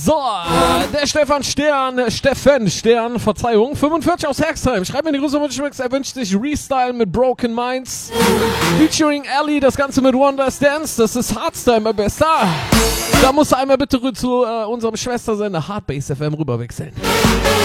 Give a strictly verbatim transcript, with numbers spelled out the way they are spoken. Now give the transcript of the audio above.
So, der Stefan Stern, Steffen Stern, Verzeihung, fünfundvierzig aus Herxheim. Schreibt mir in die Grüße mit Schmicks, er wünscht sich Restyle mit Broken Minds. Featuring Ellie, das Ganze mit Wonders Dance, das ist Hardstyle, mein Bester. Da musst du einmal bitte zu äh, unserem Schwestersender Hardbase F M rüberwechseln.